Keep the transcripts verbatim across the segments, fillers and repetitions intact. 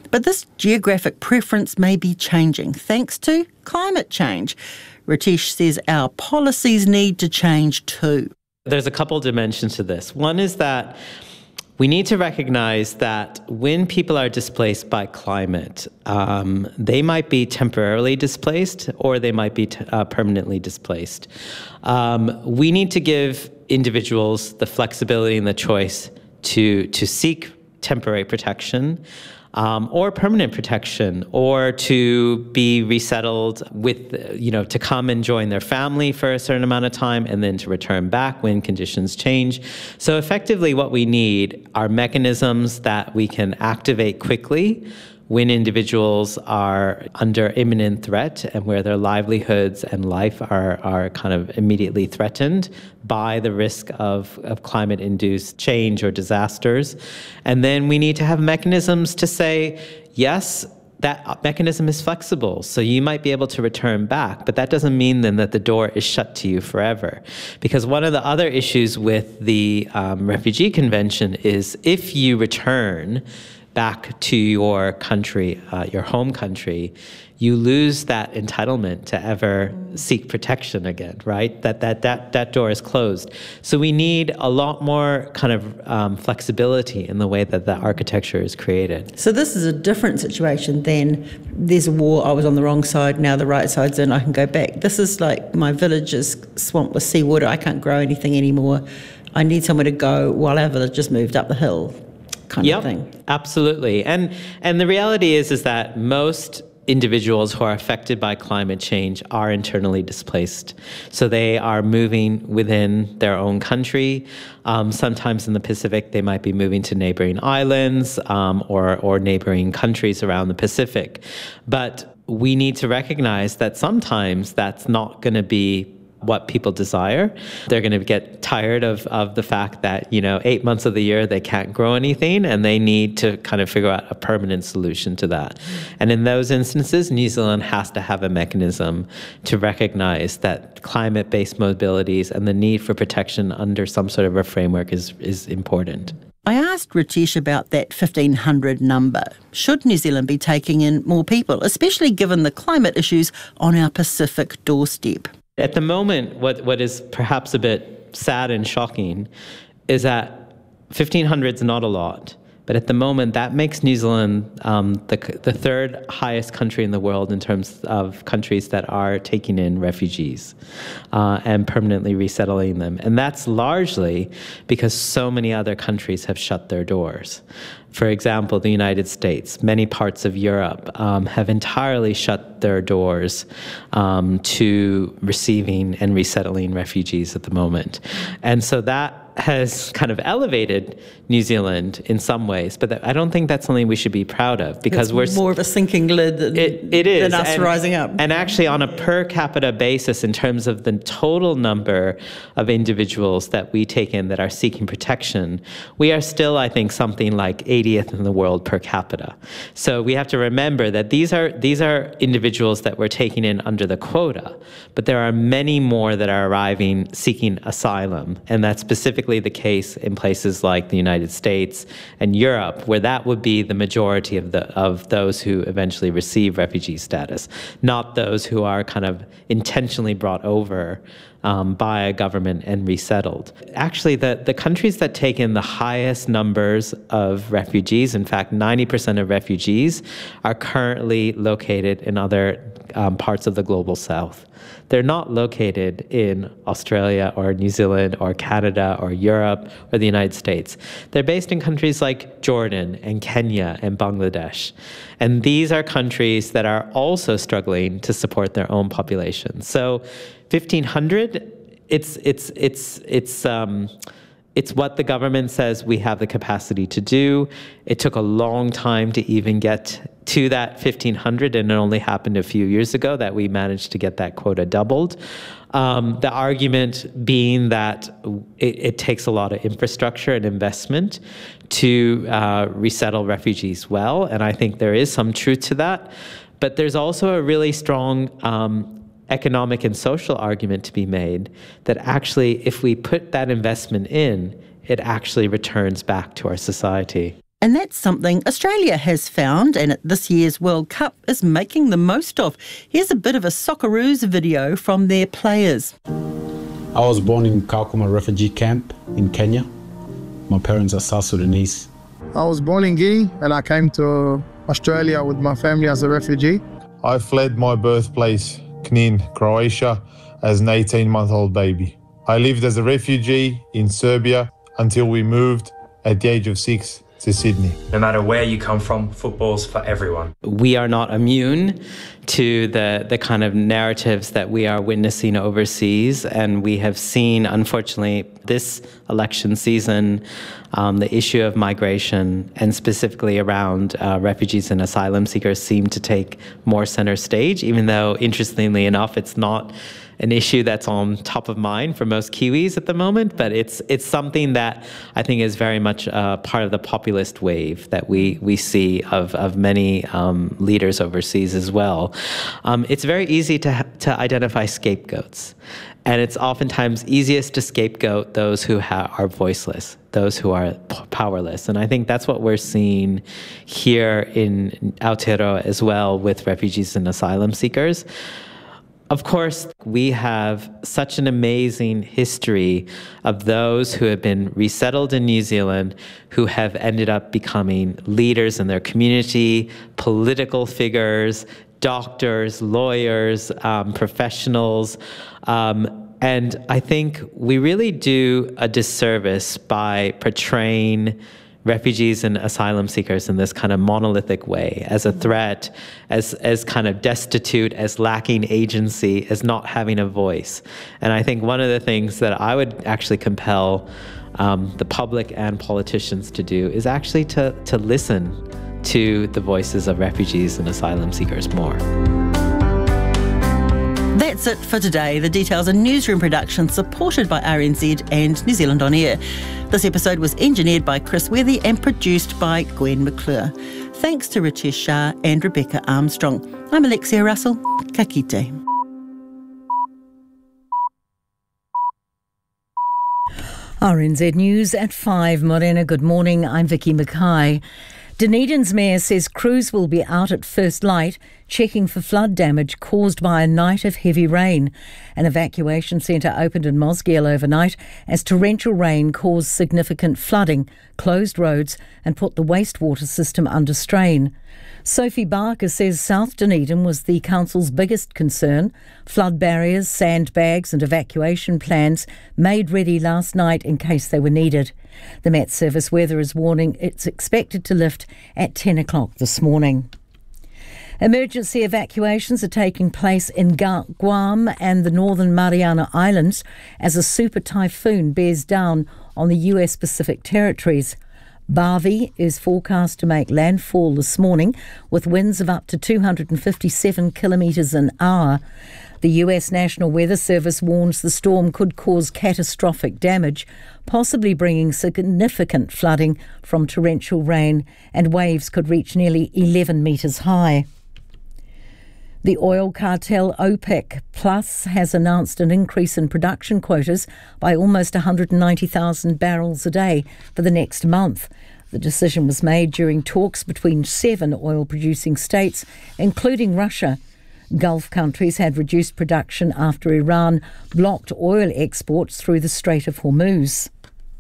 But this geographic preference may be changing thanks to climate change. Ritesh says our policies need to change too. There's a couple dimensions to this. One is that we need to recognize that when people are displaced by climate, um, they might be temporarily displaced or they might be t- uh, permanently displaced. Um, we need to give individuals the flexibility and the choice to, to seek temporary protection um, or permanent protection, or to be resettled with, you know, to come and join their family for a certain amount of time and then to return back when conditions change. So effectively what we need are mechanisms that we can activate quickly when individuals are under imminent threat and where their livelihoods and life are, are kind of immediately threatened by the risk of, of climate-induced change or disasters. And then we need to have mechanisms to say, yes, that mechanism is flexible, so you might be able to return back, but that doesn't mean then that the door is shut to you forever. Because one of the other issues with the um, Refugee Convention is if you return back to your country, uh, your home country, you lose that entitlement to ever seek protection again, right? That that that that door is closed. So we need a lot more kind of um, flexibility in the way that the architecture is created. So this is a different situation than there's a war, I was on the wrong side, now the right side's in, I can go back. This is like my village is swamped with seawater, I can't grow anything anymore. I need somewhere to go while our village just moved up the hill. Kind yep, of thing. Absolutely. And and the reality is is that most individuals who are affected by climate change are internally displaced. So they are moving within their own country. Um, sometimes in the Pacific, they might be moving to neighboring islands um, or, or neighboring countries around the Pacific. But we need to recognize that sometimes that's not going to be what people desire. They're going to get tired of, of the fact that, you know, eight months of the year they can't grow anything, and they need to kind of figure out a permanent solution to that. And in those instances, New Zealand has to have a mechanism to recognize that climate-based mobilities and the need for protection under some sort of a framework is, is important. I asked Ritesh about that fifteen hundred number. Should New Zealand be taking in more people, especially given the climate issues on our Pacific doorstep? At the moment, what, what is perhaps a bit sad and shocking is that fifteen hundred is not a lot. But at the moment, that makes New Zealand um, the, the third highest country in the world in terms of countries that are taking in refugees uh, and permanently resettling them. And that's largely because so many other countries have shut their doors. For example, the United States, many parts of Europe um, have entirely shut their doors um, to receiving and resettling refugees at the moment. And so that has kind of elevated New Zealand in some ways, but I don't think that's something we should be proud of, because it's we're more of a sinking lid than, it, it is. than us and, rising up. And actually on a per capita basis, in terms of the total number of individuals that we take in that are seeking protection, we are still, I think, something like eightieth in the world per capita. So we have to remember that these are these are individuals that we're taking in under the quota, but there are many more that are arriving seeking asylum, and that's specifically the case in places like the United States and Europe, where that would be the majority of the of those who eventually receive refugee status, not those who are kind of intentionally brought over um, by a government and resettled. Actually, the, the countries that take in the highest numbers of refugees, in fact, ninety percent of refugees are currently located in other um, parts of the global south. They're not located in Australia or New Zealand or Canada or Europe or the United States. They're based in countries like Jordan and Kenya and Bangladesh. And these are countries that are also struggling to support their own population. So fifteen hundred, it's it's it's it's um It's what the government says we have the capacity to do. It took a long time to even get to that fifteen hundred, and it only happened a few years ago that we managed to get that quota doubled. Um, the argument being that it, it takes a lot of infrastructure and investment to uh, resettle refugees well, and I think there is some truth to that. But there's also a really strong um, economic and social argument to be made that actually, if we put that investment in, it actually returns back to our society. And that's something Australia has found and at this year's World Cup is making the most of. Here's a bit of a Socceroos video from their players. I was born in Kakuma refugee camp in Kenya. My parents are South Sudanese. I was born in Guinea and I came to Australia with my family as a refugee. I fled my birthplace, Knin, Croatia, as an eighteen-month-old baby. I lived as a refugee in Serbia until we moved at the age of six to Sydney. No matter where you come from, football's for everyone. We are not immune to the, the kind of narratives that we are witnessing overseas, and we have seen, unfortunately, this election season, um, the issue of migration, and specifically around uh, refugees and asylum seekers, seem to take more center stage, even though, interestingly enough, it's not an issue that's on top of mind for most Kiwis at the moment, but it's it's something that I think is very much uh, part of the populist wave that we we see of of many um, leaders overseas as well. Um, it's very easy to to identify scapegoats, and it's oftentimes easiest to scapegoat those who ha- are voiceless, those who are p- powerless, and I think that's what we're seeing here in Aotearoa as well with refugees and asylum seekers. Of course, we have such an amazing history of those who have been resettled in New Zealand who have ended up becoming leaders in their community, political figures, doctors, lawyers, um, professionals. Um, and I think we really do a disservice by portraying refugees and asylum seekers in this kind of monolithic way, as a threat, as as kind of destitute, as lacking agency, as not having a voice. And I think one of the things that I would actually compel um, the public and politicians to do is actually to to listen to the voices of refugees and asylum seekers more. That's it for today. The details are newsroom production supported by R N Z and New Zealand On Air. This episode was engineered by Chris Worthy and produced by Gwen McClure. Thanks to Ritesh Shah and Rebecca Armstrong. I'm Alexia Russell. Ka kite. R N Z News at five. Morena, good morning. I'm Vicky Mackay. Dunedin's mayor says crews will be out at first light checking for flood damage caused by a night of heavy rain. An evacuation centre opened in Mosgiel overnight as torrential rain caused significant flooding, closed roads and put the wastewater system under strain. Sophie Barker says South Dunedin was the council's biggest concern. Flood barriers, sandbags and evacuation plans made ready last night in case they were needed. The Met Service weather is warning it's expected to lift at ten o'clock this morning. Emergency evacuations are taking place in Guam and the Northern Mariana Islands as a super typhoon bears down on the U S Pacific territories. Barbie is forecast to make landfall this morning with winds of up to two hundred fifty-seven kilometres an hour. The U S National Weather Service warns the storm could cause catastrophic damage, possibly bringing significant flooding from torrential rain, and waves could reach nearly eleven metres high. The oil cartel OPEC Plus has announced an increase in production quotas by almost one hundred ninety thousand barrels a day for the next month. The decision was made during talks between seven oil-producing states, including Russia. Gulf countries had reduced production after Iran blocked oil exports through the Strait of Hormuz.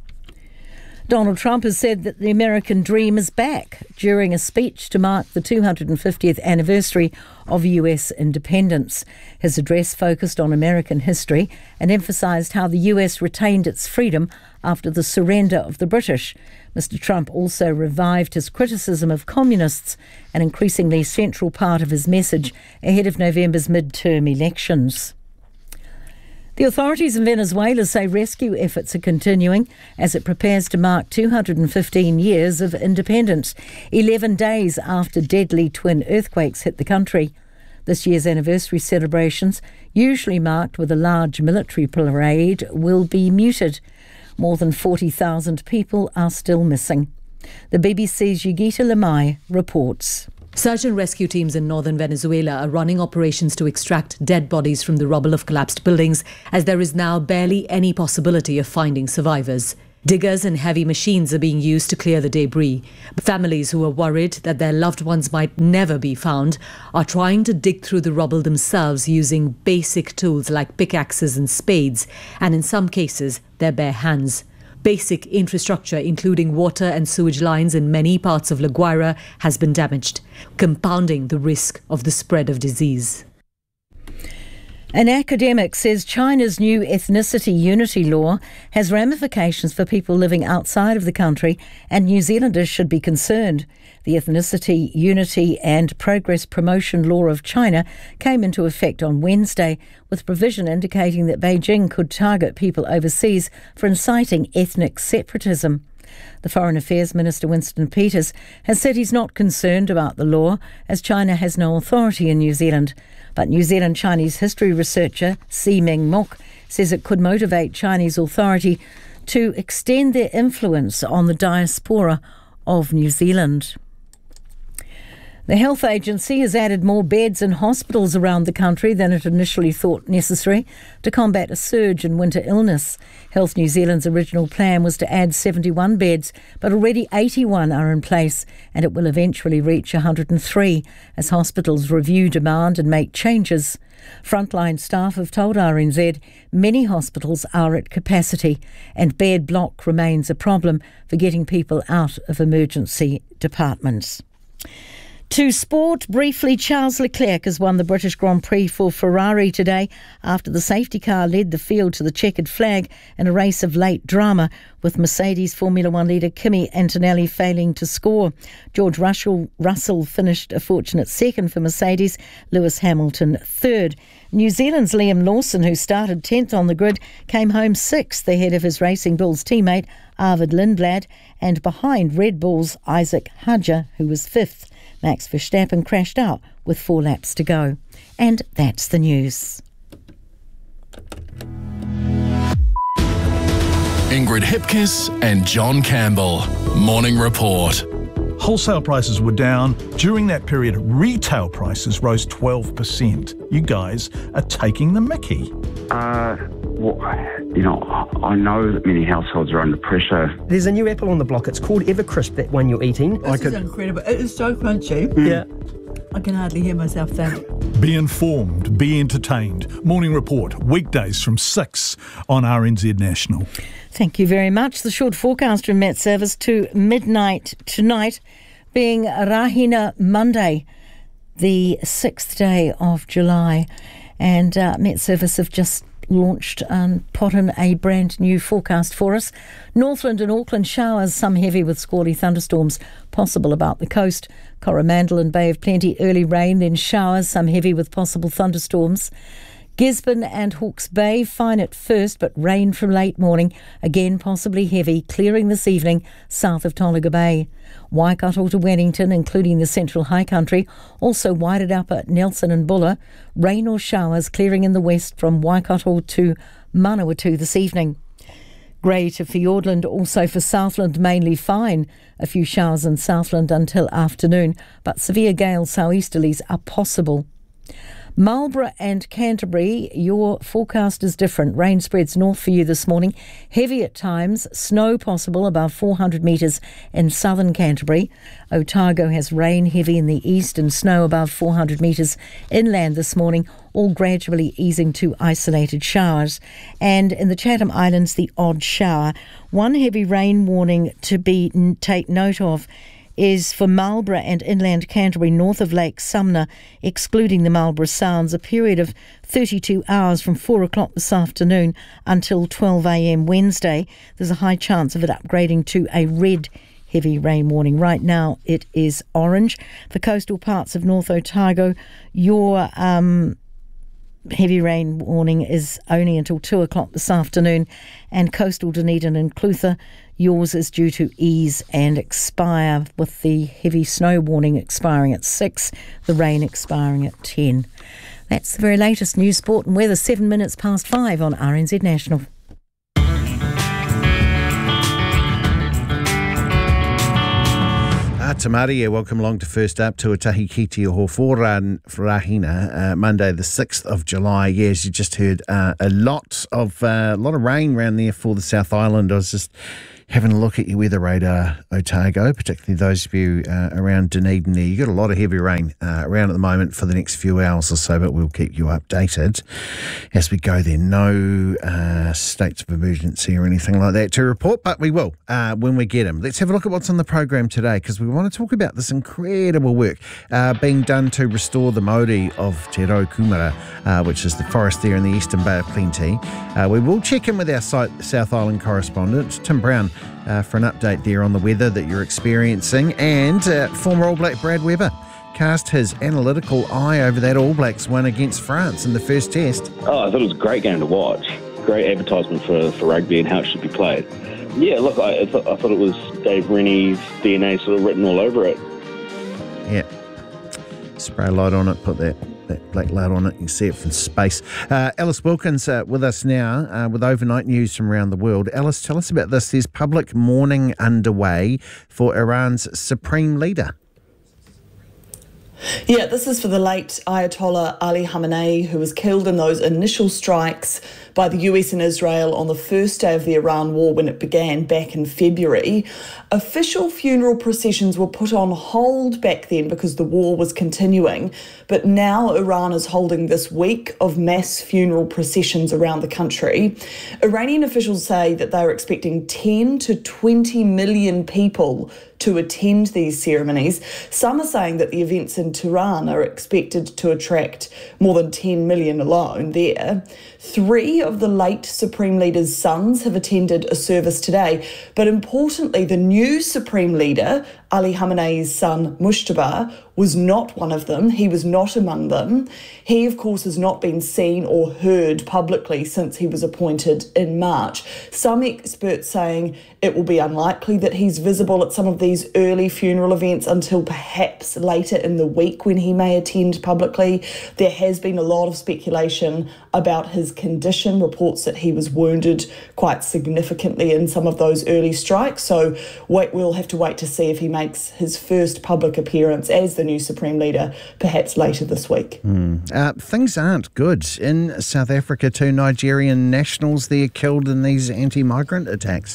Donald Trump has said that the American dream is back during a speech to mark the two hundred fiftieth anniversary of U S independence. His address focused on American history and emphasised how the U S retained its freedom after the surrender of the British. Mister Trump also revived his criticism of communists, an increasingly central part of his message ahead of November's midterm elections. The authorities in Venezuela say rescue efforts are continuing as it prepares to mark two hundred fifteen years of independence, eleven days after deadly twin earthquakes hit the country. This year's anniversary celebrations, usually marked with a large military parade, will be muted. More than forty thousand people are still missing. The B B C's Yugita Lamai reports. Search and rescue teams in northern Venezuela are running operations to extract dead bodies from the rubble of collapsed buildings, as there is now barely any possibility of finding survivors. Diggers and heavy machines are being used to clear the debris. Families who are worried that their loved ones might never be found are trying to dig through the rubble themselves using basic tools like pickaxes and spades, and in some cases, their bare hands. Basic infrastructure, including water and sewage lines in many parts of La Guaira, has been damaged, compounding the risk of the spread of disease. An academic says China's new ethnicity unity law has ramifications for people living outside of the country, and New Zealanders should be concerned. The Ethnicity Unity and Progress Promotion Law of China came into effect on Wednesday, with provision indicating that Beijing could target people overseas for inciting ethnic separatism. The Foreign Affairs Minister Winston Peters has said he's not concerned about the law, as China has no authority in New Zealand. But New Zealand Chinese history researcher Si Ming Mok says it could motivate Chinese authority to extend their influence on the diaspora of New Zealand. The Health Agency has added more beds in hospitals around the country than it initially thought necessary to combat a surge in winter illness. Health New Zealand's original plan was to add seventy-one beds, but already eighty-one are in place, and it will eventually reach one hundred and three as hospitals review demand and make changes. Frontline staff have told R N Z many hospitals are at capacity, and bed block remains a problem for getting people out of emergency departments. To sport, briefly, Charles Leclerc has won the British Grand Prix for Ferrari today after the safety car led the field to the checkered flag in a race of late drama, with Mercedes Formula One leader Kimi Antonelli failing to score. George Russell, Russell finished a fortunate second for Mercedes, Lewis Hamilton third. New Zealand's Liam Lawson, who started tenth on the grid, came home sixth ahead of his Racing Bulls teammate Arvid Lindblad and behind Red Bull's Isaac Hadjar, who was fifth. Max Verstappen crashed out with four laps to go. And that's the news. Ingrid Hipkiss and John Campbell. Morning Report. Wholesale prices were down. During that period, retail prices rose twelve percent. You guys are taking the mickey. Uh, well, you know, I know that many households are under pressure. There's a new apple on the block. It's called Evercrisp, that one you're eating. This I is could... incredible. It is so crunchy. Mm. Yeah. I can hardly hear myself think. Be informed, be entertained. Morning Report, weekdays from six on R N Z National. Thank you very much. The short forecast from Met Service to midnight tonight, being Rahina Monday, the sixth day of July. And uh, Met Service have just launched and put in a brand new forecast for us. Northland and Auckland showers, some heavy with squally thunderstorms possible about the coast. Coromandel and Bay of Plenty, early rain, then showers, some heavy with possible thunderstorms. Gisborne and Hawke's Bay, fine at first, but rain from late morning, again possibly heavy, clearing this evening south of Tolaga Bay. Waikato to Wellington, including the central high country, also whited up at Nelson and Buller. Rain or showers clearing in the west from Waikato to Manawatu this evening. Grey to Fiordland, also for Southland, mainly fine. A few showers in Southland until afternoon, but severe gales southeasterlies are possible. Marlborough and Canterbury, your forecast is different. Rain spreads north for you this morning. Heavy at times, snow possible above four hundred metres in southern Canterbury. Otago has rain heavy in the east and snow above four hundred metres inland this morning, all gradually easing to isolated showers. And in the Chatham Islands, the odd shower. One heavy rain warning to be take note of is for Marlborough and inland Canterbury north of Lake Sumner, excluding the Marlborough Sounds, a period of thirty-two hours from four o'clock this afternoon until twelve a.m. Wednesday. There's a high chance of it upgrading to a red heavy rain warning. Right now it is orange. For coastal parts of North Otago, your um, heavy rain warning is only until two o'clock this afternoon, and coastal Dunedin and Clutha, yours is due to ease and expire, with the heavy snow warning expiring at six, the rain expiring at ten. That's the very latest news, sport and weather, seven minutes past five on R N Z National. Ah, Tamari here. Welcome along to First Up. Tuatahi ki te oho Fōran Rahina, uh, Monday the sixth of July. Yes, you just heard uh, a lot of uh, a lot of rain around there for the South Island. I was just having a look at your weather radar, Otago, particularly those of you uh, around Dunedin there. You've got a lot of heavy rain uh, around at the moment for the next few hours or so, but we'll keep you updated as we go there. No uh, states of emergency or anything like that to report, but we will uh, when we get them. Let's have a look at what's on the program today, because we want to talk about this incredible work uh, being done to restore the Maori of Te Rau Kumara, uh, which is the forest there in the Eastern Bay of Plenty. Uh, we will check in with our South Island correspondent, Tim Brown, Uh, for an update there on the weather that you're experiencing, and uh, former All Black Brad Weber cast his analytical eye over that All Blacks win against France in the first test. Oh, I thought it was a great game to watch. Great advertisement for, for rugby and how it should be played. Yeah, look, I, I, th- I thought it was Dave Rennie's D N A sort of written all over it. Yeah. Spray a light on it, put that, that black light on it, you can see it from space. Uh, Alice Wilkins uh, with us now uh, with overnight news from around the world. Alice, tell us about this. There's public mourning underway for Iran's supreme leader. Yeah, this is for the late Ayatollah Ali Khamenei, who was killed in those initial strikes by the U S and Israel on the first day of the Iran war when it began back in February. Official funeral processions were put on hold back then because the war was continuing, but now Iran is holding this week of mass funeral processions around the country. Iranian officials say that they're expecting ten to twenty million people to attend these ceremonies. Some are saying that the events in Tehran are expected to attract more than ten million alone there. Three of the late Supreme Leader's sons have attended a service today, but importantly, the new Supreme Leader, Ali Khamenei's son Mujtaba, was not one of them. He was not among them. He, of course, has not been seen or heard publicly since he was appointed in March. Some experts saying it will be unlikely that he's visible at some of these early funeral events until perhaps later in the week when he may attend publicly. There has been a lot of speculation about his condition, reports that he was wounded quite significantly in some of those early strikes. So wait, we'll have to wait to see if he makes his first public appearance as the new Supreme Leader, perhaps later this week. Mm. Uh, things aren't good in South Africa. Two Nigerian nationals there killed in these anti-migrant attacks.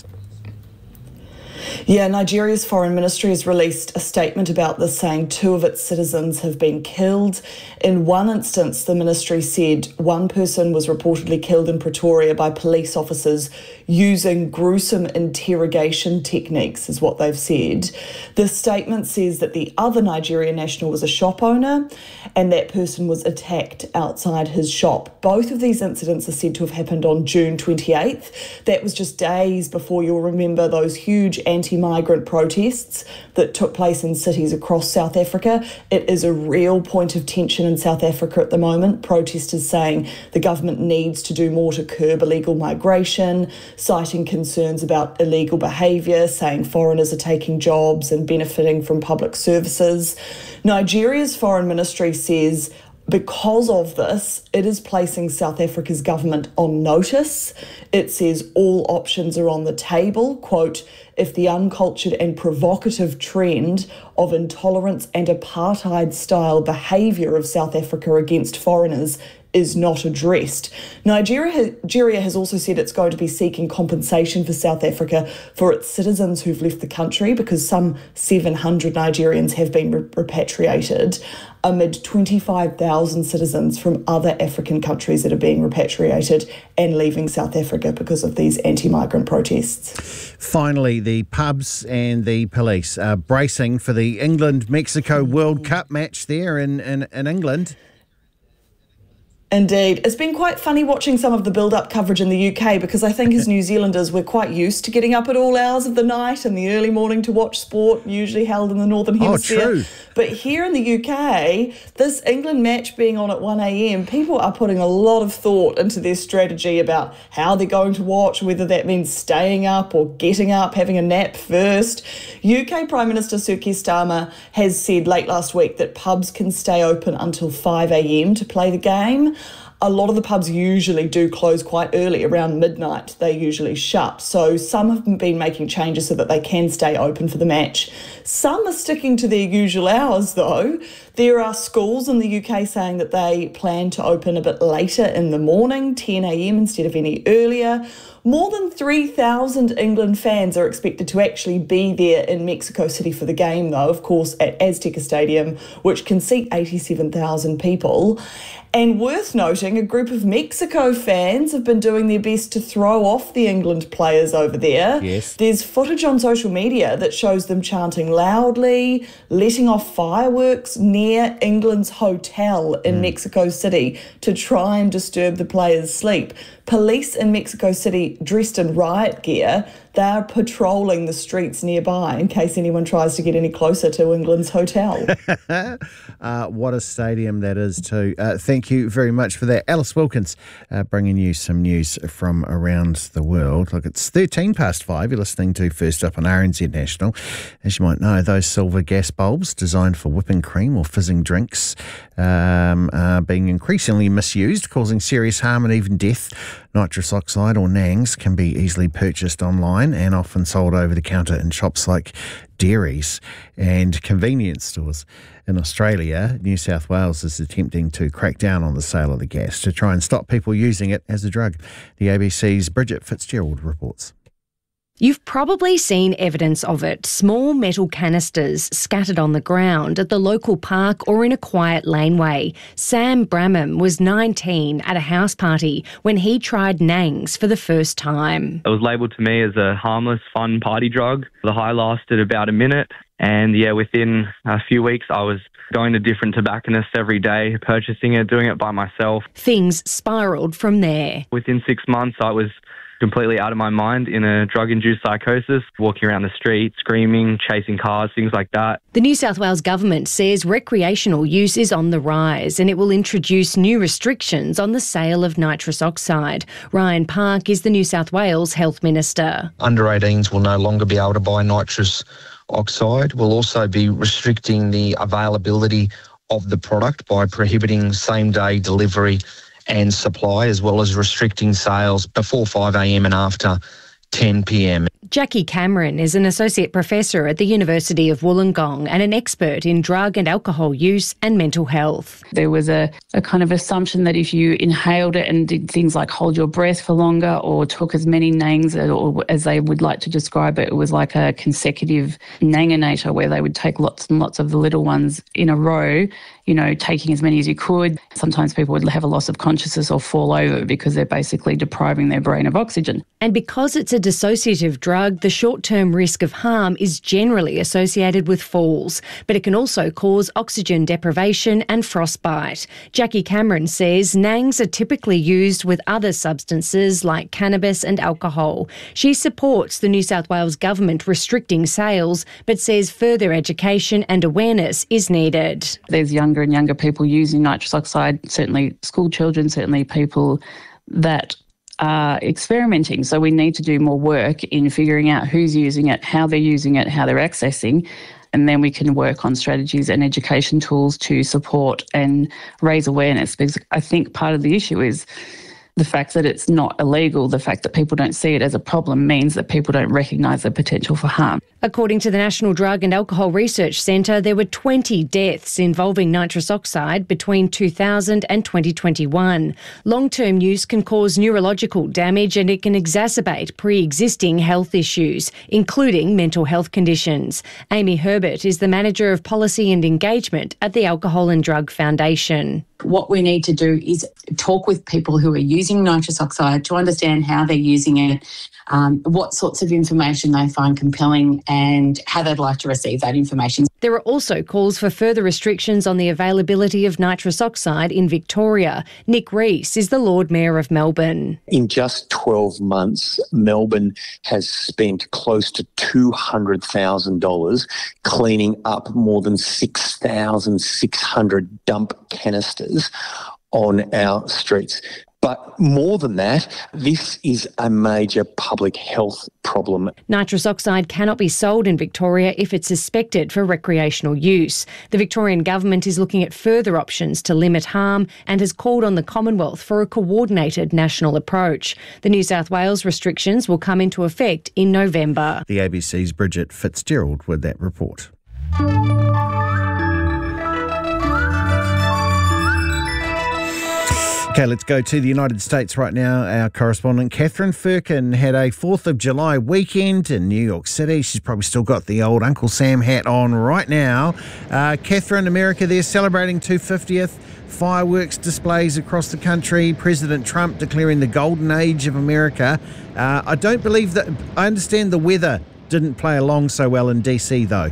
Yeah, Nigeria's foreign ministry has released a statement about this, saying two of its citizens have been killed. In one instance, the ministry said one person was reportedly killed in Pretoria by police officers using gruesome interrogation techniques, is what they've said. The statement says that the other Nigerian national was a shop owner and that person was attacked outside his shop. Both of these incidents are said to have happened on June twenty-eighth. That was just days before, you'll remember, those huge anti-migrant protests that took place in cities across South Africa. It is a real point of tension in South Africa at the moment. Protesters saying the government needs to do more to curb illegal migration, citing concerns about illegal behaviour, saying foreigners are taking jobs and benefiting from public services. Nigeria's foreign ministry says because of this, it is placing South Africa's government on notice. It says all options are on the table. Quote, if the uncultured and provocative trend of intolerance and apartheid-style behaviour of South Africa against foreigners is not addressed. Nigeria, Nigeria has also said it's going to be seeking compensation for South Africa for its citizens who've left the country, because some seven hundred Nigerians have been re- repatriated amid twenty-five thousand citizens from other African countries that are being repatriated and leaving South Africa because of these anti-migrant protests. Finally, the pubs and the police are bracing for the England-Mexico World Cup match there in, in, in England. Indeed. It's been quite funny watching some of the build-up coverage in the U K, because I think as New Zealanders we're quite used to getting up at all hours of the night and the early morning to watch sport, usually held in the Northern Hemisphere. Oh, true. But here in the U K, this England match being on at one a m, people are putting a lot of thought into their strategy about how they're going to watch, whether that means staying up or getting up, having a nap first. U K Prime Minister Sir Keir Starmer has said late last week that pubs can stay open until five a m to play the game. a lot of the pubs usually do close quite early, around midnight they usually shut. So some have been making changes so that they can stay open for the match. Some are sticking to their usual hours though. There are schools in the U K saying that they plan to open a bit later in the morning, ten a m instead of any earlier. More than three thousand England fans are expected to actually be there in Mexico City for the game, though, of course, at Azteca Stadium, which can seat eighty-seven thousand people. And worth noting, a group of Mexico fans have been doing their best to throw off the England players over there. Yes. There's footage on social media that shows them chanting loudly, letting off fireworks near England's hotel in mm. Mexico City to try and disturb the players' sleep. Police in Mexico City, dressed in riot gear, they're patrolling the streets nearby in case anyone tries to get any closer to England's hotel. uh, what a stadium that is too. Uh, thank you very much for that. Alice Wilkins uh, bringing you some news from around the world. Look, it's thirteen past five. You're listening to First Up on R N Z National. As you might know, those silver gas bulbs designed for whipping cream or fizzing drinks um, are being increasingly misused, causing serious harm and even death. Nitrous oxide, or NANGs, can be easily purchased online and often sold over the counter in shops like dairies and convenience stores. In Australia, New South Wales is attempting to crack down on the sale of the gas to try and stop people using it as a drug. The A B C's Bridget Fitzgerald reports. You've probably seen evidence of it, small metal canisters scattered on the ground at the local park or in a quiet laneway. Sam Bramham was nineteen at a house party when he tried NANGs for the first time. It was labelled to me as a harmless, fun party drug. The high lasted about a minute, and yeah, within a few weeks I was going to different tobacconists every day, purchasing it, doing it by myself. Things spiralled from there. Within six months I was completely out of my mind in a drug-induced psychosis, walking around the street, screaming, chasing cars, things like that. The New South Wales government says recreational use is on the rise and it will introduce new restrictions on the sale of nitrous oxide. Ryan Park is the New South Wales Health Minister. Under eighteens will no longer be able to buy nitrous oxide. We'll also be restricting the availability of the product by prohibiting same-day delivery and supply, as well as restricting sales before five a m and after ten p m. Jackie Cameron is an associate professor at the University of Wollongong and an expert in drug and alcohol use and mental health. There was a, a kind of assumption that if you inhaled it and did things like hold your breath for longer or took as many NANGs, or as they would like to describe it, it was like a consecutive nanginator where they would take lots and lots of the little ones in a row, you know, taking as many as you could. Sometimes people would have a loss of consciousness or fall over because they're basically depriving their brain of oxygen. And because it's a dissociative drug, the short-term risk of harm is generally associated with falls, but it can also cause oxygen deprivation and frostbite. Jackie Cameron says NANGs are typically used with other substances like cannabis and alcohol. She supports the New South Wales government restricting sales, but says further education and awareness is needed. There's younger and younger people using nitrous oxide, certainly school children, certainly people that are experimenting. So we need to do more work in figuring out who's using it, how they're using it, how they're accessing, and then we can work on strategies and education tools to support and raise awareness. Because I think part of the issue is the fact that it's not illegal, the fact that people don't see it as a problem means that people don't recognise the potential for harm. According to the National Drug and Alcohol Research Centre, there were twenty deaths involving nitrous oxide between two thousand and twenty twenty-one. Long-term use can cause neurological damage and it can exacerbate pre-existing health issues, including mental health conditions. Amy Herbert is the Manager of Policy and Engagement at the Alcohol and Drug Foundation. What we need to do is talk with people who are using nitrous oxide to understand how they're using it, um, what sorts of information they find compelling and how they'd like to receive that information. There are also calls for further restrictions on the availability of nitrous oxide in Victoria. Nick Rees is the Lord Mayor of Melbourne. In just twelve months, Melbourne has spent close to two hundred thousand dollars cleaning up more than six thousand six hundred dump canisters on our streets. But more than that, this is a major public health problem. Nitrous oxide cannot be sold in Victoria if it's suspected for recreational use. The Victorian government is looking at further options to limit harm and has called on the Commonwealth for a coordinated national approach. The New South Wales restrictions will come into effect in November. The A B C's Bridget Fitzgerald with that report. Okay, let's go to the United States right now. Our correspondent Catherine Firkin had a fourth of July weekend in New York City. She's probably still got the old Uncle Sam hat on right now. Uh, Catherine, America, they're celebrating two hundred fiftieth. Fireworks displays across the country. President Trump declaring the golden age of America. Uh, I don't believe that... I understand the weather didn't play along so well in D C though.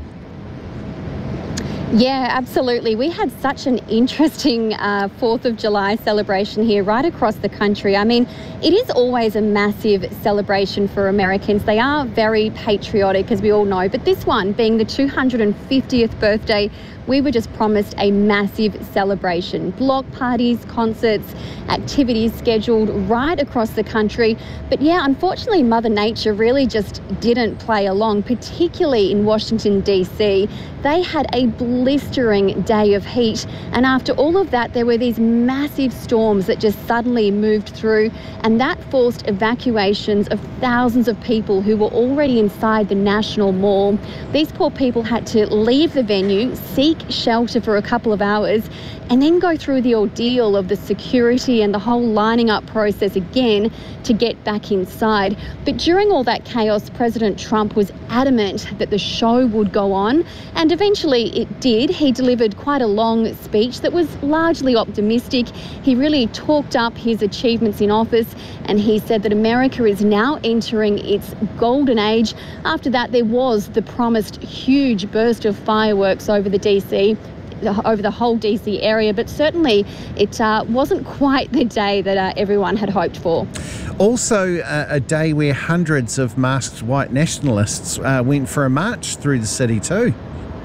Yeah, absolutely. We had such an interesting uh, fourth of July celebration here right across the country. I mean, it is always a massive celebration for Americans. They are very patriotic, as we all know, but this one being the two hundred fiftieth birthday, we were just promised a massive celebration. Block parties, concerts, activities scheduled right across the country. But yeah, unfortunately, Mother Nature really just didn't play along, particularly in Washington, D C. They had a blistering day of heat. And after all of that, there were these massive storms that just suddenly moved through. And that forced evacuations of thousands of people who were already inside the National Mall. These poor people had to leave the venue, seek shelter for a couple of hours, and then go through the ordeal of the security and the whole lining up process again to get back inside. But during all that chaos, President Trump was adamant that the show would go on, and eventually it did. He delivered quite a long speech that was largely optimistic. He really talked up his achievements in office, and he said that America is now entering its golden age. After that, there was the promised huge burst of fireworks over the D C, over the whole D C area, but certainly it uh, wasn't quite the day that uh, everyone had hoped for. Also, uh, a day where hundreds of masked white nationalists uh, went for a march through the city too.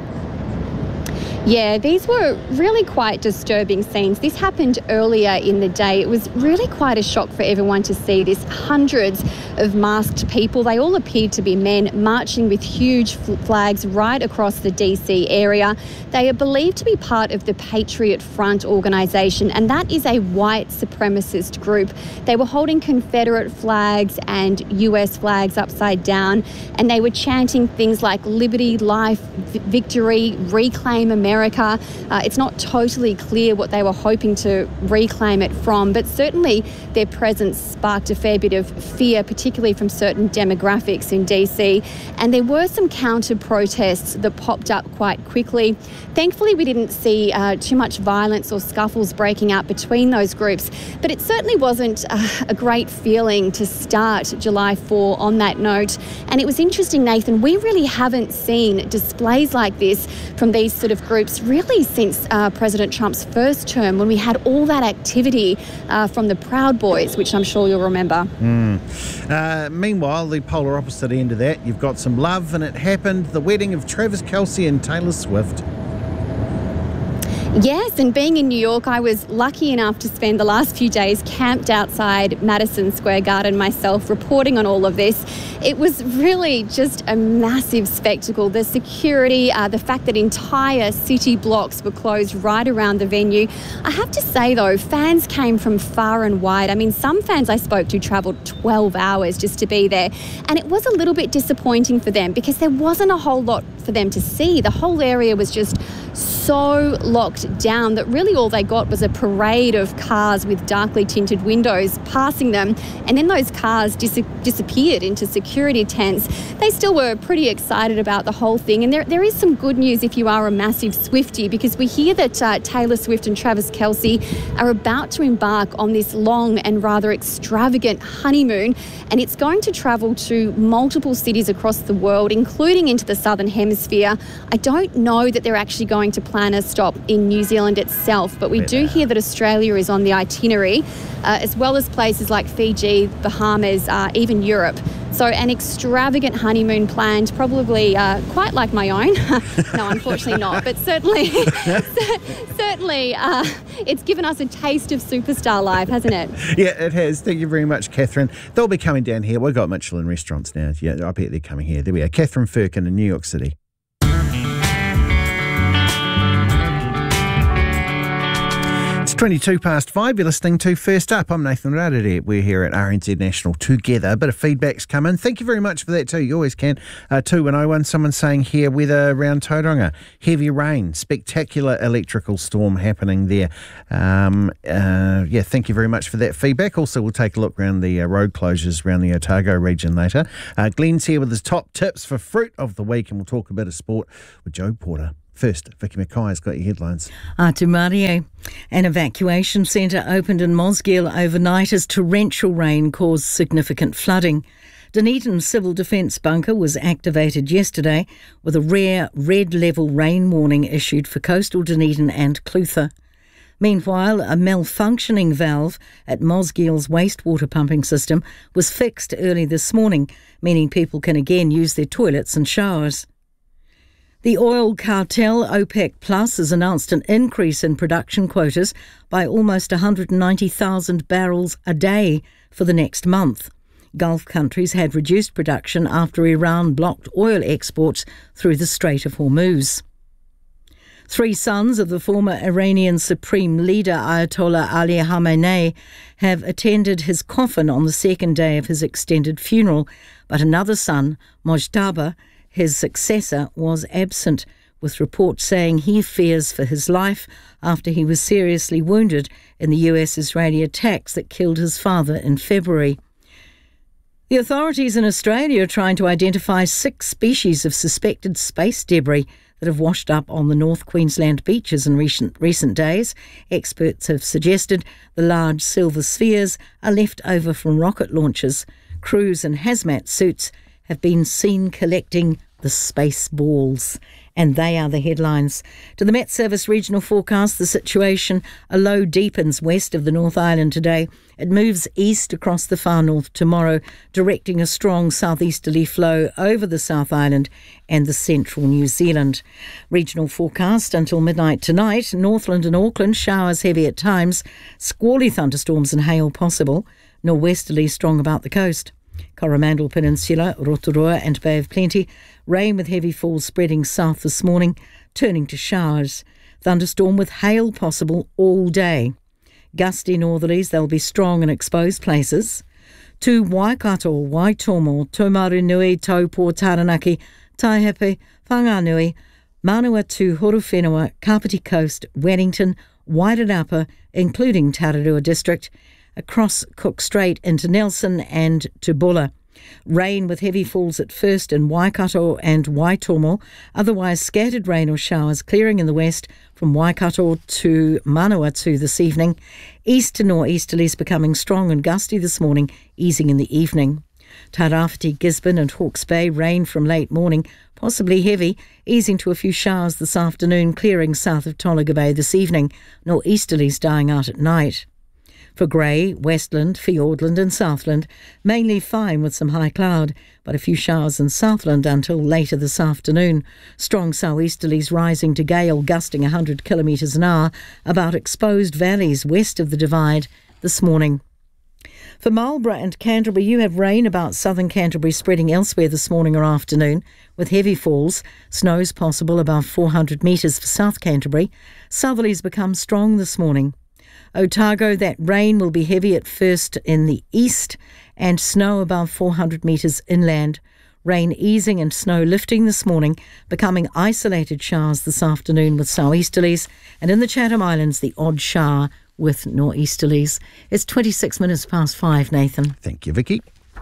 Yeah, these were really quite disturbing scenes. This happened earlier in the day. It was really quite a shock for everyone to see this. Hundreds of masked people, they all appeared to be men, marching with huge flags right across the D C area. They are believed to be part of the Patriot Front organisation, and that is a white supremacist group. They were holding Confederate flags and U S flags upside down, and they were chanting things like liberty, life, victory, reclaim America. America. Uh, it's not totally clear what they were hoping to reclaim it from, but certainly their presence sparked a fair bit of fear, particularly from certain demographics in D C. And there were some counter-protests that popped up quite quickly. Thankfully, we didn't see uh, too much violence or scuffles breaking out between those groups, but it certainly wasn't uh, a great feeling to start July fourth on that note. And it was interesting, Nathan, we really haven't seen displays like this from these sort of groups really since uh, President Trump's first term, when we had all that activity uh, from the Proud Boys, which I'm sure you'll remember. Mm. Uh, meanwhile, the polar opposite end of that, you've got some love, and it happened, the wedding of Travis Kelce and Taylor Swift. Yes, and being in New York, I was lucky enough to spend the last few days camped outside Madison Square Garden myself, reporting on all of this. It was really just a massive spectacle. The security, uh, the fact that entire city blocks were closed right around the venue. I have to say, though, fans came from far and wide. I mean, some fans I spoke to travelled twelve hours just to be there. And it was a little bit disappointing for them because there wasn't a whole lot for them to see. The whole area was just so locked down that really all they got was a parade of cars with darkly tinted windows passing them, and then those cars dis- disappeared into security tents. They still were pretty excited about the whole thing, and there, there is some good news if you are a massive Swiftie, because we hear that uh, Taylor Swift and Travis Kelce are about to embark on this long and rather extravagant honeymoon, and it's going to travel to multiple cities across the world, including into the Southern Hemisphere. I don't know that they're actually going to plan a stop in New Zealand itself, but we do hear that Australia is on the itinerary, uh, as well as places like Fiji, Bahamas, uh, even Europe. So an extravagant honeymoon planned, probably uh, quite like my own. No, unfortunately not, but certainly certainly certainly, uh, it's given us a taste of superstar life, hasn't it? Yeah, it has. Thank you very much, Catherine. They'll be coming down here. We've got Michelin restaurants now. Yeah, I bet they're coming here. There we are. Catherine Firkin in New York City. twenty-two past five, you're listening to First Up. I'm Nathan Rarere. We're here at R N Z National together. A bit of feedback's come in. Thank you very much for that too. You always can. Uh, two one oh one, someone saying here, weather around Tauranga. Heavy rain, spectacular electrical storm happening there. Um, uh, yeah, thank you very much for that feedback. Also, we'll take a look around the uh, road closures around the Otago region later. Uh, Glenn's here with his top tips for fruit of the week, and we'll talk a bit of sport with Joe Porter. First, Vicky Mackay's got your headlines. Atu Mario. An evacuation centre opened in Mosgiel overnight as torrential rain caused significant flooding. Dunedin Civil Defence bunker was activated yesterday with a rare red level rain warning issued for coastal Dunedin and Clutha. Meanwhile, a malfunctioning valve at Mosgiel's wastewater pumping system was fixed early this morning, meaning people can again use their toilets and showers. The oil cartel OPEC Plus has announced an increase in production quotas by almost one hundred ninety thousand barrels a day for the next month. Gulf countries had reduced production after Iran blocked oil exports through the Strait of Hormuz. Three sons of the former Iranian Supreme Leader Ayatollah Ali Khamenei have attended his coffin on the second day of his extended funeral, but another son, Mojtaba, his successor, was absent, with reports saying he fears for his life after he was seriously wounded in the U S-Israeli attacks that killed his father in February. The authorities in Australia are trying to identify six species of suspected space debris that have washed up on the North Queensland beaches in recent, recent days. Experts have suggested the large silver spheres are left over from rocket launches. Crews in hazmat suits have been seen collecting the space balls. And they are the headlines. To the Met Service regional forecast, the situation, a low deepens west of the North Island today. It moves east across the far north tomorrow, directing a strong southeasterly flow over the South Island and the central New Zealand. Regional forecast until midnight tonight. Northland and Auckland, showers heavy at times. Squally thunderstorms and hail possible. Norwesterly strong about the coast. Coromandel Peninsula, Rotorua and Bay of Plenty. Rain with heavy falls spreading south this morning, turning to showers. Thunderstorm with hail possible all day. Gusty northerlies, they'll be strong in exposed places. To Waikato, Waitomo, Taumarunui, Taupo, Taranaki, Taihape, Whanganui, Manawatu, Horowhenua, Kapiti Coast, Wellington, Wairarapa, including Tararua District, across Cook Strait into Nelson and to Bulla. Rain with heavy falls at first in Waikato and Waitomo, otherwise scattered rain or showers clearing in the west from Waikato to Manawatu this evening. East to nor'easterlies becoming strong and gusty this morning, easing in the evening. Tairāwhiti, Gisborne and Hawke's Bay, rain from late morning, possibly heavy, easing to a few showers this afternoon, clearing south of Tolaga Bay this evening, nor'easterlies dying out at night. For Grey, Westland, Fiordland and Southland, mainly fine with some high cloud, but a few showers in Southland until later this afternoon. Strong sou'easterlies rising to gale gusting one hundred kilometres an hour about exposed valleys west of the Divide this morning. For Marlborough and Canterbury, you have rain about southern Canterbury spreading elsewhere this morning or afternoon, with heavy falls. Snows possible above four hundred metres for South Canterbury. Southerlies become strong this morning. Otago, that rain will be heavy at first in the east and snow above four hundred metres inland. Rain easing and snow lifting this morning, becoming isolated showers this afternoon with sou'easterlies, and in the Chatham Islands the odd shower with nor'easterlies. It's twenty-six minutes past five, Nathan. Thank you, Vicky.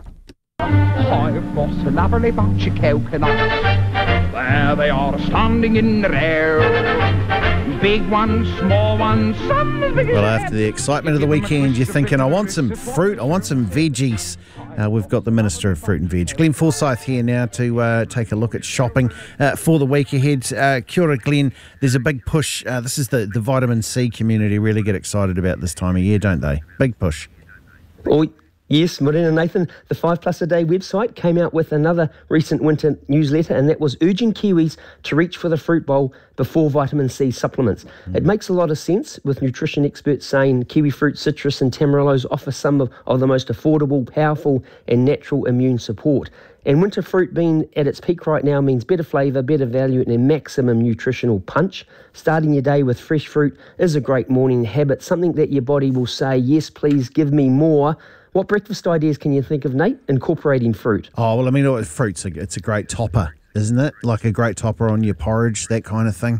I've got a lovely bunch of coconuts. There they are standing in the air. Big ones, small ones, some as big as... Well, after the excitement of the weekend, you're thinking, I want some fruit, I want some veggies. Uh, we've got the Minister of Fruit and Veg, Glenn Forsyth, here now to uh, take a look at shopping uh, for the week ahead. Uh, kia ora, Glenn. There's a big push. Uh, this is the, the vitamin C community really get excited about this time of year, don't they? Big push. Oh, Yes, Morena Nathan, the Five Plus a Day website came out with another recent winter newsletter, and that was urging Kiwis to reach for the fruit bowl before vitamin C supplements. Mm. It makes a lot of sense, with nutrition experts saying kiwi fruit, citrus and tamarillos offer some of, of the most affordable, powerful and natural immune support. And winter fruit being at its peak right now means better flavour, better value and a maximum nutritional punch. Starting your day with fresh fruit is a great morning habit, something that your body will say, yes, please give me more. What breakfast ideas can you think of, Nate, incorporating fruit? Oh, well, I mean, fruit's a, it's a great topper, isn't it? Like a great topper on your porridge, that kind of thing.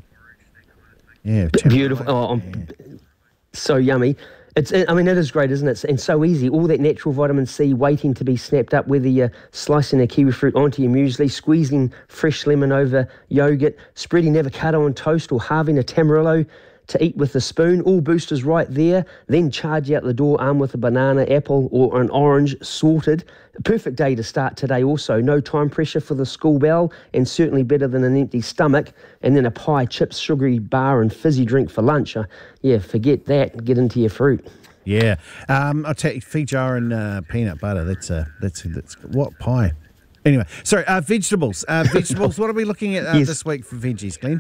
Yeah. Beautiful. Oh, I'm, so yummy. It's, I mean, it is great, isn't it? And so easy. All that natural vitamin C waiting to be snapped up, whether you're slicing a kiwi fruit onto your muesli, squeezing fresh lemon over yogurt, spreading avocado on toast or halving a tamarillo to eat with a spoon, all boosters right there. Then charge out the door armed with a banana, apple or an orange sorted. A perfect day to start today also. No time pressure for the school bell and certainly better than an empty stomach. And then a pie, chips, sugary bar and fizzy drink for lunch. Uh, yeah, forget that. Get into your fruit. Yeah. Um, I'll take Fijar and uh, peanut butter. That's, uh, that's, that's what pie? Anyway, sorry, uh, vegetables. Uh, vegetables, what are we looking at uh, yes. this week for veggies, Glenn?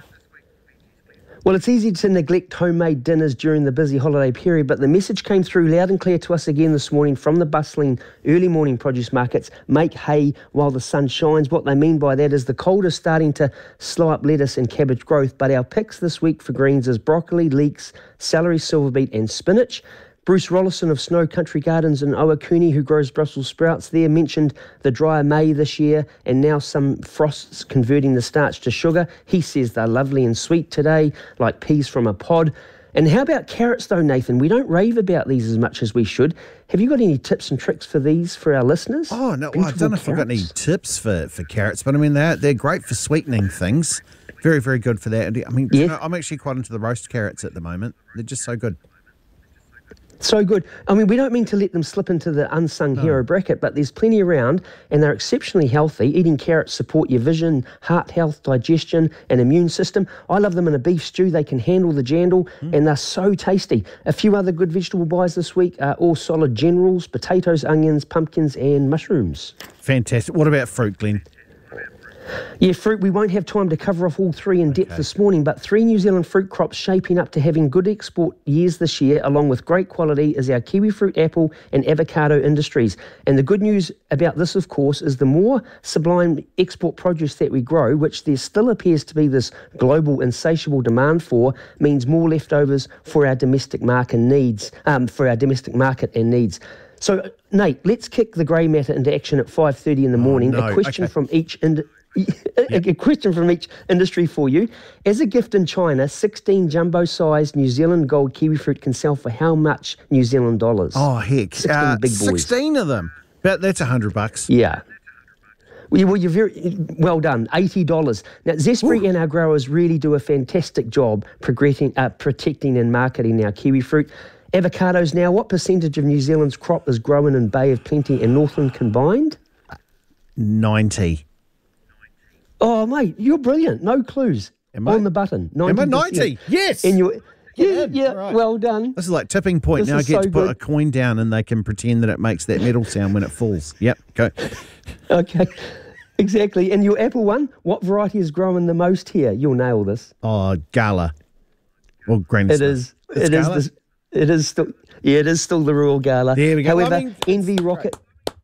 Well, it's easy to neglect homemade dinners during the busy holiday period, but the message came through loud and clear to us again this morning from the bustling early morning produce markets. Make hay while the sun shines. What they mean by that is the cold is starting to slow up lettuce and cabbage growth, but our picks this week for greens is broccoli, leeks, celery, silver beet and spinach. Bruce Rollison of Snow Country Gardens in Owakuni, who grows Brussels sprouts there, mentioned the drier May this year and now some frosts converting the starch to sugar. He says they're lovely and sweet today, like peas from a pod. And how about carrots though, Nathan? We don't rave about these as much as we should. Have you got any tips and tricks for these for our listeners? Oh, no, well, I don't know if I've got any tips for, for carrots, but I mean, they're, they're great for sweetening things. Very, very good for that. I mean, yeah. you know, I'm actually quite into the roast carrots at the moment. They're just so good. So good. I mean, we don't mean to let them slip into the unsung no. hero bracket, but there's plenty around and they're exceptionally healthy. Eating carrots support your vision, heart health, digestion and immune system. I love them in a beef stew. They can handle the jandal mm. and they're so tasty. A few other good vegetable buys this week are all solid generals, potatoes, onions, pumpkins and mushrooms. Fantastic. What about fruit, Glenn? Yeah, fruit, we won't have time to cover off all three in depth okay. this morning, but three New Zealand fruit crops shaping up to having good export years this year, along with great quality, is our kiwi fruit, apple and avocado industries. And the good news about this, of course, is the more sublime export produce that we grow, which there still appears to be this global insatiable demand for, means more leftovers for our domestic market needs, um, for our domestic market and needs. So, Nate, let's kick the grey matter into action at five thirty in the morning. Oh, no. A question okay. from each ind- a question from each industry for you. As a gift in China, sixteen jumbo-sized New Zealand gold kiwi fruit can sell for how much New Zealand dollars? Oh, heck. sixteen uh, big boys. sixteen of them. But that's one hundred bucks. Yeah. Well, well, you're very well done. eighty dollars. Now, Zespri Ooh. and our growers really do a fantastic job progressing, uh, protecting and marketing our kiwi fruit. Avocados now, what percentage of New Zealand's crop is grown in Bay of Plenty and Northland combined? ninety. Oh, mate, you're brilliant. No clues. Am on I? the button. ninety percent. Am I ninety? Yes. And you're, yeah, yeah, yeah right. Well done. This is like tipping point. This now I get so to put good. a coin down and they can pretend that it makes that metal sound when it falls. Yep, go. Okay, exactly. And your apple one, what variety is growing the most here? You'll nail this. Oh, Gala. Or Granny It is. It's it Gala? is. The, it is still. Yeah, it is still the Royal Gala. There we go. However, I mean, Envy Rocket.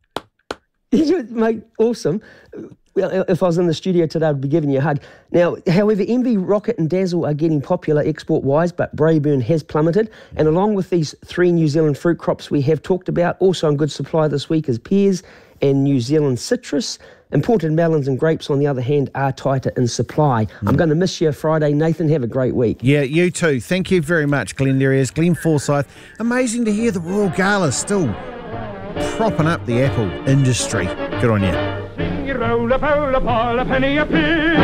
Mate, awesome. Well, if I was in the studio today, I'd be giving you a hug. Now, however, Envy, Rocket and Dazzle are getting popular export-wise, but Braeburn has plummeted. And along with these three New Zealand fruit crops we have talked about, also in good supply this week is pears and New Zealand citrus. Imported melons and grapes, on the other hand, are tighter in supply. Mm. I'm going to miss you Friday. Nathan, have a great week. Yeah, you too. Thank you very much, Glenn. There he is, Glenn Forsyth. Amazing to hear the Royal Gala still propping up the apple industry. Good on you. Roll a roll a ball a penny a piece.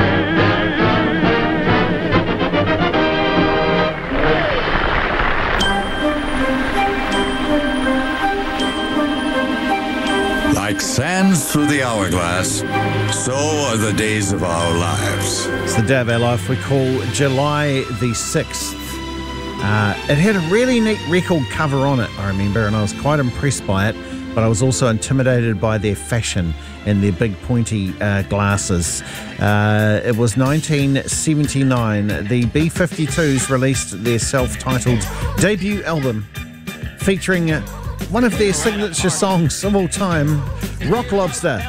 Like sands through the hourglass, so are the days of our lives. It's the day of our life we call July the sixth. Uh, it had a really neat record cover on it, I remember, and I was quite impressed by it. but I was also intimidated by their fashion and their big pointy uh, glasses. Uh, it was nineteen seventy-nine. The B fifty-twos released their self-titled debut album featuring uh, one of their signature songs of all time, Rock Lobster.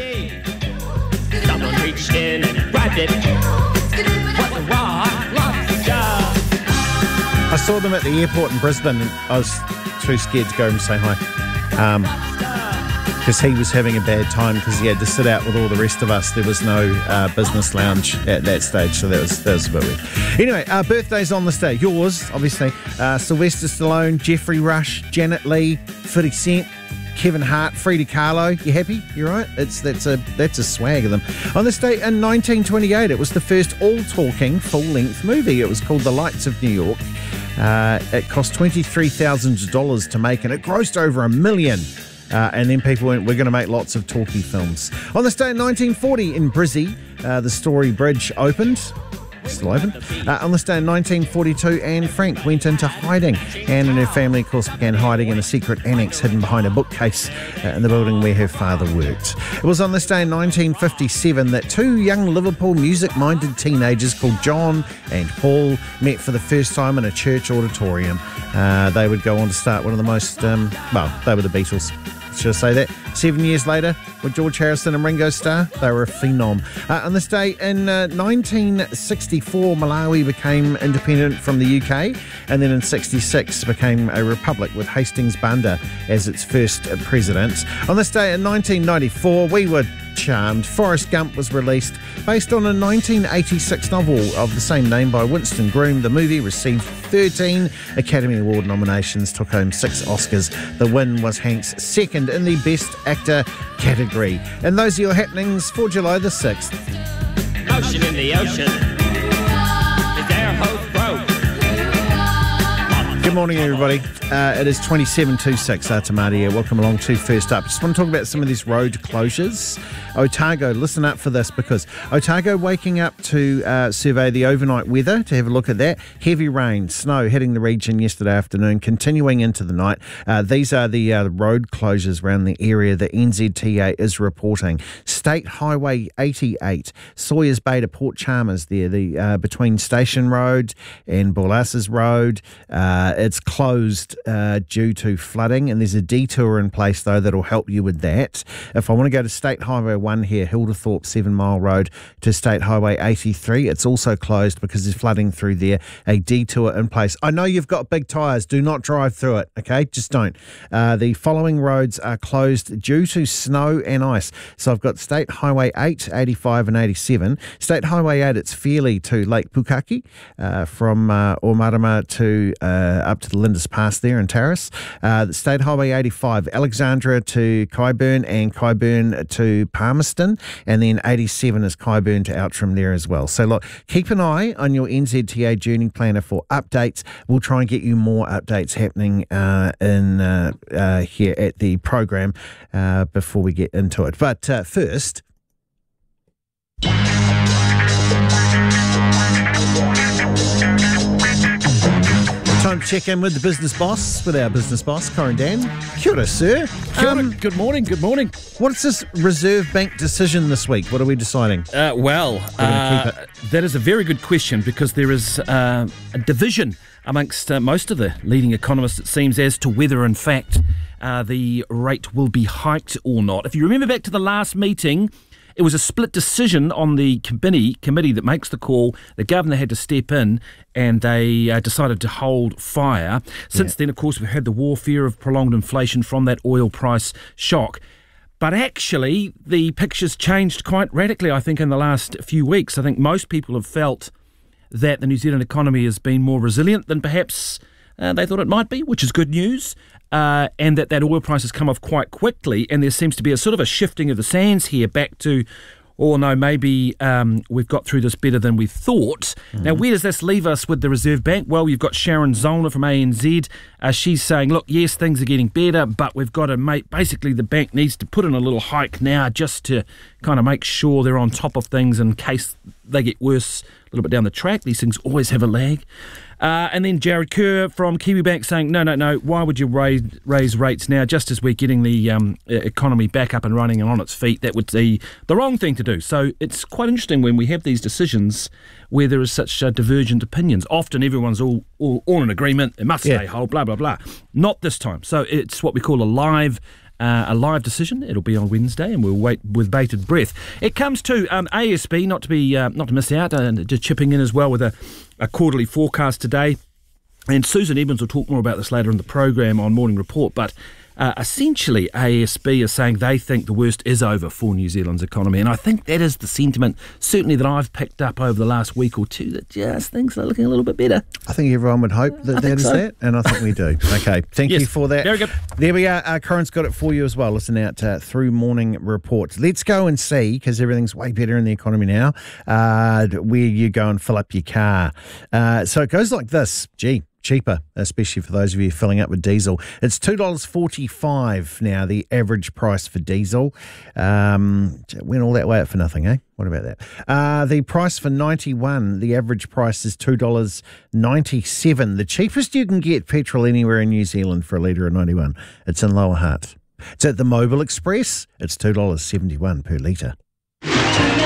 Someone reached in and grabbed it. What a rock lobster. I saw them at the airport in Brisbane and I was too scared to go and say hi. Um, because he was having a bad time because he had to sit out with all the rest of us. There was no uh, business lounge at that stage, so that was, that was a bit weird. Anyway, uh, birthdays on this day. Yours, obviously. Uh, Sylvester Stallone, Jeffrey Rush, Janet Leigh, fifty Cent, Kevin Hart, Frida Kahlo. You happy? You right? It's that's a that's a swag of them. On this day in nineteen twenty-eight, it was the first all-talking full-length movie. It was called The Lights of New York. Uh, it cost twenty-three thousand dollars to make, and it grossed over a million. Uh, and then people went, we're going to make lots of talkie films. On this day in nineteen forty in Brizzy, uh, the Story Bridge opened. Still open. Uh, on this day in nineteen forty-two, Anne Frank went into hiding. Anne and her family, of course, began hiding in a secret annex hidden behind a bookcase uh, in the building where her father worked. It was on this day in nineteen fifty-seven that two young Liverpool music-minded teenagers called John and Paul met for the first time in a church auditorium. Uh, they would go on to start one of the most, um, well, they were the Beatles. Should I say that? Seven years later, with George Harrison and Ringo Starr, they were a phenom. Uh, on this day in uh, nineteen sixty-four, Malawi became independent from the U K, and then in sixty-six became a republic with Hastings Banda as its first president. On this day in nineteen ninety-four, we were charmed. Forrest Gump was released based on a nineteen eighty-six novel of the same name by Winston Groom. The movie received thirteen Academy Award nominations, took home six Oscars. The win was Hank's second in the Best Actor category. And those are your happenings for July the sixth. Ocean in the ocean. Is there a hope broke? Good morning, everybody. Uh, it is twenty-seven twenty-six. Uh, Tamati here. Welcome along to First Up. Just want to talk about some of these road closures. Otago, listen up for this, because Otago waking up to uh, survey the overnight weather, to have a look at that. Heavy rain, snow hitting the region yesterday afternoon, continuing into the night. Uh, these are the uh, road closures around the area that N Z T A is reporting. State Highway eighty-eight, Sawyers Bay to Port Chalmers there, the uh, between Station Road and Borlasses Road. Uh, it's closed uh, due to flooding, and there's a detour in place, though, that'll help you with that. If I want to go to State Highway one here, Hilderthorpe Seven Mile Road to State Highway eighty-three, it's also closed because there's flooding through there. A detour in place. I know you've got big tyres. Do not drive through it, okay? Just don't. Uh, the following roads are closed due to snow and ice. So I've got State Highway eight, eighty-five and eighty-seven. State Highway eight, it's fairly to Lake Pukaki, uh, from uh, Omarama to uh, up to the Lindis Pass there in Terrace. Uh, the State Highway eighty-five, Alexandra to Kyburn and Kyburn to Palmerston, and then eighty-seven is Kyburn to Outram there as well. So look, keep an eye on your N Z T A journey planner for updates. We'll try and get you more updates happening uh, in uh, uh, here at the program uh, before we get into it. But uh, first... Time to check in with the business boss, with our business boss, Corin Dan. Kia ora, sir. Kia ora. Um, good morning, good morning. What's this Reserve Bank decision this week? What are we deciding? Uh, well, uh, that is a very good question, because there is uh, a division amongst uh, most of the leading economists, it seems, as to whether, in fact, uh, the rate will be hiked or not. If you remember back to the last meeting, it was a split decision on the committee committee that makes the call. The governor had to step in, and they uh, decided to hold fire. Since yeah. then, of course, we've had the warfare of prolonged inflation from that oil price shock. But actually, the picture's changed quite radically, I think, in the last few weeks. I think most people have felt that the New Zealand economy has been more resilient than perhaps uh, they thought it might be, which is good news. Uh, and that that oil price has come off quite quickly, and there seems to be a sort of a shifting of the sands here back to, oh no, maybe um, we've got through this better than we thought. Mm-hmm. Now, where does this leave us with the Reserve Bank? Well, you've got Sharon Zollner from A N Z. Uh, she's saying, look, yes, things are getting better, but we've got to make, basically the bank needs to put in a little hike now just to kind of make sure they're on top of things in case they get worse a little bit down the track. These things always have a lag. Uh, and then Jared Kerr from Kiwibank saying, no, no, no, why would you raise, raise rates now just as we're getting the um, economy back up and running and on its feet? That would be the wrong thing to do. So it's quite interesting when we have these decisions where there is such uh, divergent opinions. Often everyone's all, all, all in agreement, it must Yeah. stay whole, blah, blah, blah. Not this time. So it's what we call a live Uh, a live decision. It'll be on Wednesday, and we'll wait with bated breath. It comes to um, A S B, not to be uh, not to miss out, and uh, just chipping in as well with a, a quarterly forecast today. And Susan Evans will talk more about this later in the program on Morning Report. But uh, essentially, A S B is saying they think the worst is over for New Zealand's economy, and I think that is the sentiment, certainly that I've picked up over the last week or two, that just things are looking a little bit better. I think everyone would hope that I that think is so. that, and I think we do. Okay, thank Yes, you for that. very good. There we are. Uh, Corin's got it for you as well. Listen out uh, through Morning Reports. Let's go and see, because everything's way better in the economy now, uh, where you go and fill up your car. Uh, so it goes like this. Gee. Cheaper, especially for those of you filling up with diesel. It's two dollars forty-five now, the average price for diesel. Um, went all that way up for nothing, eh? What about that? Uh, the price for ninety-one, the average price is two dollars ninety-seven. The cheapest you can get petrol anywhere in New Zealand for a litre of ninety-one. It's in Lower Hutt. It's at the Mobile Express. It's two dollars seventy-one per litre.